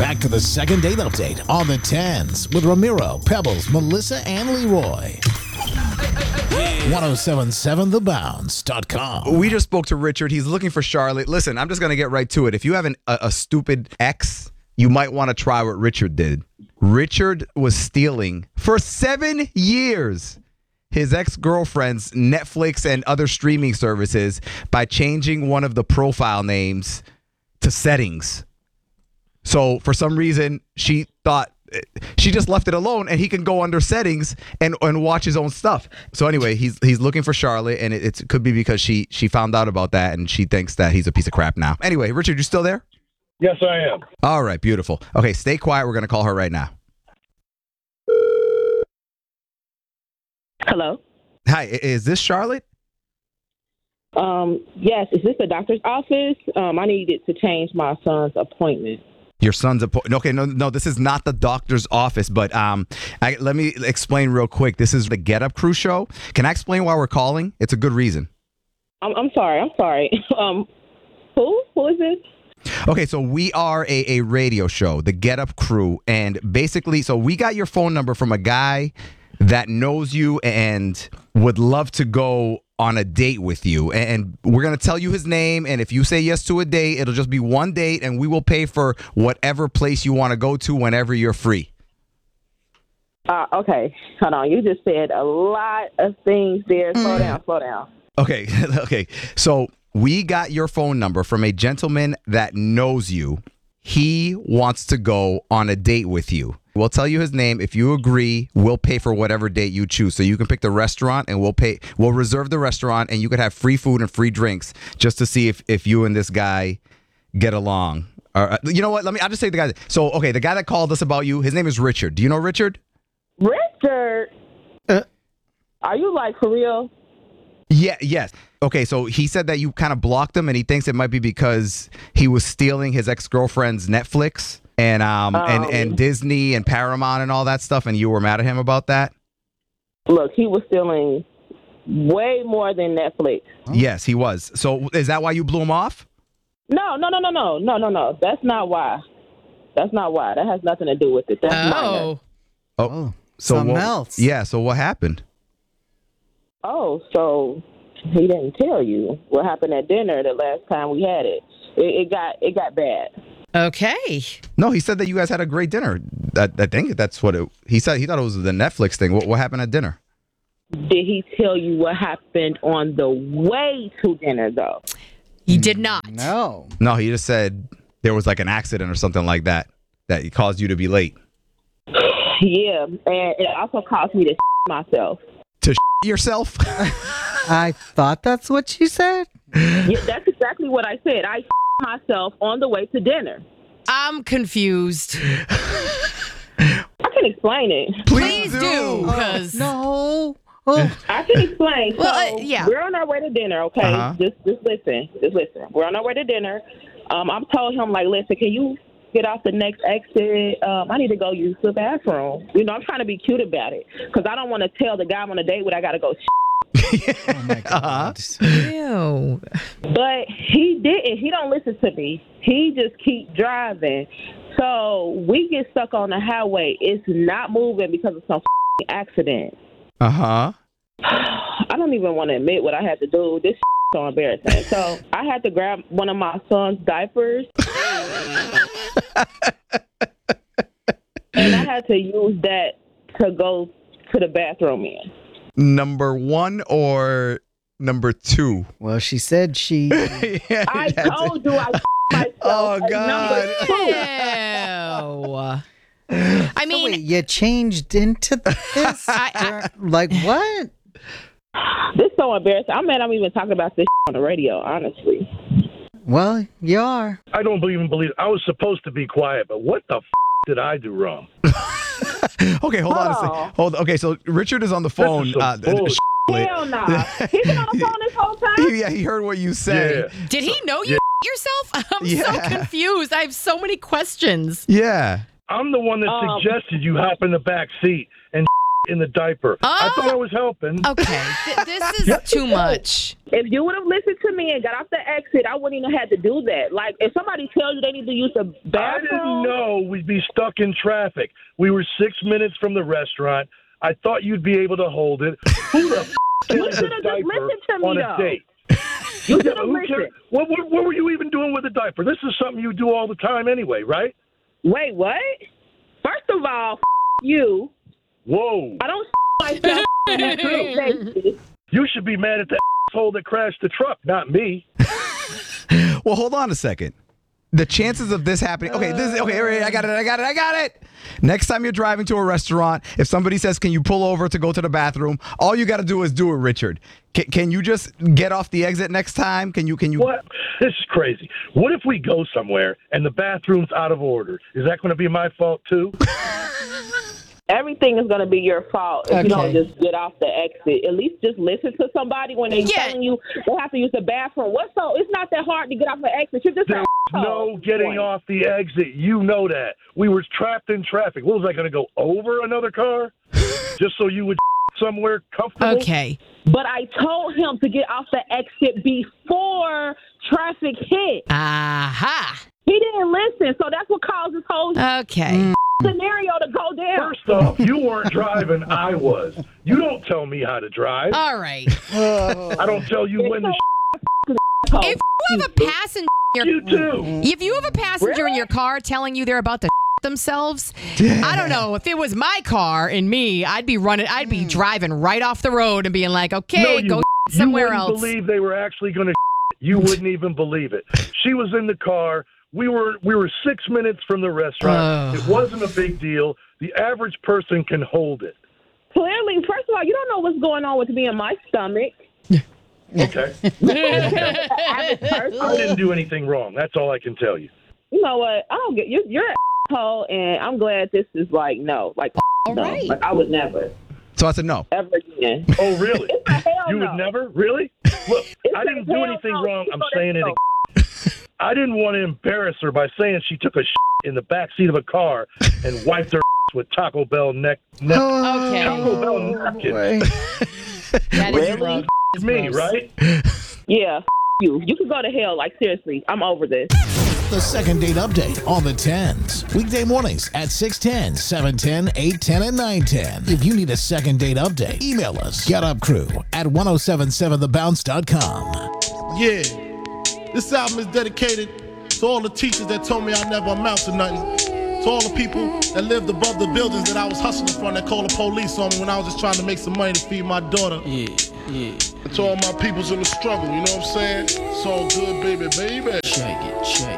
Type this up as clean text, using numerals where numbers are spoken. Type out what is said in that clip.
Back to the second date update on the 10s with Ramiro, Pebbles, Melissa, and Leroy. 1077thebounce.com. We just spoke to Richard. He's looking for Charlotte. Listen, I'm just going to get right to it. If you have a stupid ex, you might want to try what Richard did. Richard was stealing for 7 years his ex-girlfriend's Netflix and other streaming services by changing one of the profile names to settings. So for some reason, she thought she just left it alone and he can go under settings and watch his own stuff. So anyway, he's looking for Charlotte, and it could be because she found out about that and she thinks that he's a piece of crap now. Anyway, Richard, you still there? Yes, I am. All right, beautiful. Okay, stay quiet. We're going to call her right now. Hello. Hi, is this Charlotte? Yes. Is this the doctor's office? I needed to change my son's appointment. Your son's appointment. Okay, no, this is not the doctor's office, but let me explain real quick. This is the Get Up Crew show. Can I explain why we're calling? It's a good reason. I'm sorry. Who is this? Okay, so we are a radio show, the Get Up Crew, and basically, so we got your phone number from a guy that knows you and would love to go on a date with you. And we're going to tell you his name, and if you say yes to a date, it'll just be one date, and we will pay for whatever place you want to go to whenever you're free. Okay, hold on. You just said a lot of things there. Slow down. Okay. So we got your phone number from a gentleman that knows you. He wants to go on a date with you. We'll tell you his name. If you agree, we'll pay for whatever date you choose. So you can pick the restaurant, and we'll reserve the restaurant, and you could have free food and free drinks just to see if you and this guy get along. You know what? I'll just say the guy. So, okay, the guy that called us about you, his name is Richard. Do you know Richard? Richard? Are you like for real? Yeah, yes. Okay, so he said that you kind of blocked him, and he thinks it might be because he was stealing his ex-girlfriend's Netflix and Disney and Paramount and all that stuff, and you were mad at him about that? Look, he was stealing way more than Netflix. Yes, he was. So is that why you blew him off? No. That's not why. That has nothing to do with it. That's minor. So something else. Yeah, so what happened? Oh, so he didn't tell you what happened at dinner the last time we had it. It got bad. Okay. No, he said that you guys had a great dinner. I think that's what he said. He thought it was the Netflix thing. What happened at dinner? Did he tell you what happened on the way to dinner, though? He did not. No, he just said there was like an accident or something like that caused you to be late. Yeah, and it also caused me to myself. To yourself? I thought that's what she said. Yeah, that's exactly what I said. I myself on the way to dinner. I'm confused. I can explain it. Please do. Because No. I can explain. Well, So, yeah. We're on our way to dinner, okay? Uh-huh. Just listen. We're on our way to dinner. I told him, like, listen, can you get off the next exit? I need to go use the bathroom. I'm trying to be cute about it because I don't want to tell the guy I'm on a date with I got to go. Oh my God. Ew. But he didn't. He don't listen to me. He just keep driving. So we get stuck on the highway. It's not moving because of some accident. Uh-huh. I don't even want to admit what I had to do. This is so embarrassing. So I had to grab one of my son's diapers. And I had to use that to go to the bathroom in. Number 1 or number 2? Well, she said she. I told you I myself. Oh, at God. number 2. Ew. I So mean, wait, you changed into this? Like what? This is so embarrassing. I'm mad I'm even talking about this on the radio, honestly. Well, you are. I don't even believe I was supposed to be quiet, but what the did I do wrong? Okay, hold on a second. Okay, so Richard is on the phone. That's some bullshit. Hell no. He's been on the phone this whole time? Yeah, he heard what you said. Yeah. did he know you yourself? I'm so Yeah. confused. I have so many questions. Yeah. I'm the one that suggested you hop in the back seat and in the diaper. I thought I was helping. Okay, this is too much. If you would have listened to me and got off the exit, I wouldn't even have had to do that. Like, if somebody tells you they need to use the I bathroom. didn't know we'd be stuck in traffic. We were 6 minutes from the restaurant. I thought you'd be able to hold it. Who the You carries a should have just diaper listened to me, on a though. date? You should have Who listened. cares? What were you even doing with a diaper? This is something you do all the time anyway, right? Wait, what? First of all, you. Whoa. I don't myself on a date basis. You should be mad at the asshole that crashed the truck, not me. Well, hold on a second. The chances of this happening. Okay, I got it. Next time you're driving to a restaurant, if somebody says, "Can you pull over to go to the bathroom?" all you got to do is do it, Richard. Can you just get off the exit next time? Can you? What? This is crazy. What if we go somewhere and the bathroom's out of order? Is that going to be my fault too? Everything is going to be your fault if Okay. you don't just get off the exit. At least just listen to somebody when they're Yeah. telling you they have to use the bathroom. It's not that hard to get off the exit. You're just There's no getting off the exit. You know that. We were trapped in traffic. What was I going to go over another car just so you would somewhere comfortable? Okay. But I told him to get off the exit before traffic hit. Aha. He didn't listen, so that's what caused this whole Okay. scenario to go down. First off, you weren't driving. I was. You don't tell me how to drive. All right. I don't tell you when to If you have a passenger, you too. if you have a passenger in your car telling you they're about to themselves, I don't know. If it was my car and me, I'd be driving right off the road and being like, okay, go somewhere you wouldn't else. believe they were actually going to. You wouldn't even believe it. She was in the car. We were 6 minutes from the restaurant. It wasn't a big deal. The average person can hold it. Clearly, first of all, you don't know what's going on with me in my stomach. Okay. Average person. I didn't do anything wrong. That's all I can tell you. You know what? I don't get you. You're an asshole, and I'm glad this is like no, like All no. right. Like I would never, So I said no. ever again. Oh, really? It's a hell You no. would never? Really? Look, It's I a didn't do hell anything no. wrong. I'm People saying it that again. I didn't want to embarrass her by saying she took a in the back seat of a car and wiped her with Taco Bell Okay. Taco Bell napkin. That is Really? gross. It's Me, gross. right? Yeah, you. You can go to hell. Like seriously, I'm over this. The second date update on the 10s. Weekday mornings at 6:10, 7:10, 8:10, and 9:10. If you need a second date update, email us. GetUpCrew@1077thebounce.com. Yeah, this album is dedicated to all the teachers that told me I never amount to nothing. To all the people that lived above the buildings that I was hustling from that called the police on me when I was just trying to make some money to feed my daughter. Yeah. And to all my peoples in the struggle, you know what I'm saying? It's all good, baby. Check it.